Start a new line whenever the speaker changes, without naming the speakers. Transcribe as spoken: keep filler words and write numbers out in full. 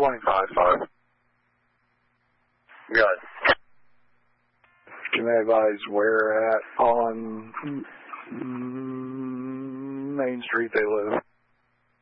twenty-five five.
Good.
Can I advise where at on mm, Main Street they live?